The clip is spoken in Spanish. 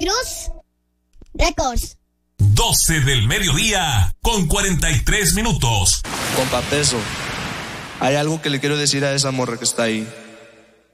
Cruz Records. 12 del mediodía con 43 minutos. Compa Peso, hay algo que le quiero decir a esa morra que está ahí.